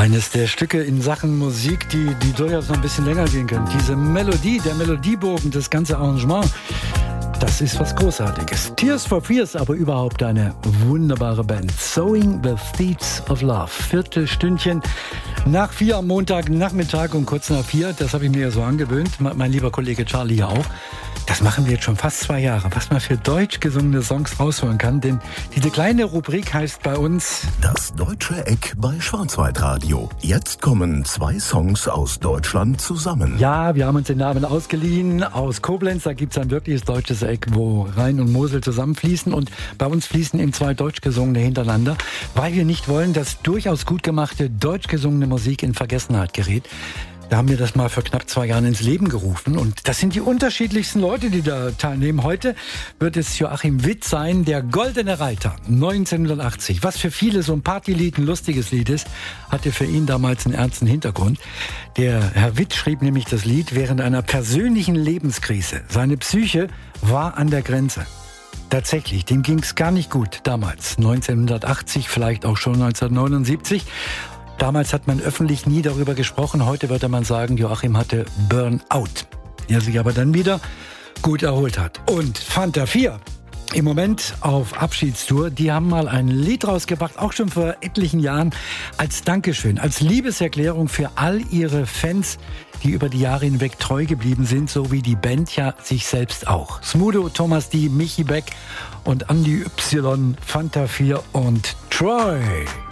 Eines der Stücke in Sachen Musik, die durchaus noch ein bisschen länger gehen können. Diese Melodie, der Melodiebogen, das ganze Arrangement, das ist was Großartiges. Tears for Fears, aber überhaupt eine wunderbare Band. Sowing the Seeds of Love. Viertelstündchen nach 4 am Montagnachmittag und kurz nach 4. Das habe ich mir ja so angewöhnt. Mein lieber Kollege Charlie ja auch. Das machen wir jetzt schon fast 2 Jahre. Was man für deutsch gesungene Songs rausholen kann. Denn diese kleine Rubrik heißt bei uns Das Deutsche Eck bei Schwarzwaldradio. Jetzt kommen 2 Songs aus Deutschland zusammen. Ja, wir haben uns den Namen ausgeliehen aus Koblenz. Da gibt es ein wirkliches deutsches Eck, wo Rhein und Mosel zusammenfließen. Und bei uns fließen eben 2 deutsch gesungene hintereinander, weil wir nicht wollen, dass durchaus gut gemachte deutsch gesungene Musik in Vergessenheit gerät. Da haben wir das mal vor knapp 2 Jahren ins Leben gerufen. Und das sind die unterschiedlichsten Leute, die da teilnehmen. Heute wird es Joachim Witt sein, der Goldene Reiter, 1980. Was für viele so ein Partylied, ein lustiges Lied ist, hatte für ihn damals einen ernsten Hintergrund. Der Herr Witt schrieb nämlich das Lied während einer persönlichen Lebenskrise. Seine Psyche war an der Grenze. Tatsächlich, dem ging es gar nicht gut damals, 1980, vielleicht auch schon 1979. Damals hat man öffentlich nie darüber gesprochen. Heute würde man sagen, Joachim hatte Burnout. Der sich aber dann wieder gut erholt hat. Und Fanta 4, im Moment auf Abschiedstour, die haben mal ein Lied rausgebracht, auch schon vor etlichen Jahren, als Dankeschön, als Liebeserklärung für all ihre Fans, die über die Jahre hinweg treu geblieben sind, so wie die Band ja sich selbst auch. Smudo, Thomas D., Michi Beck und Andi Y, Fanta 4 und Troy.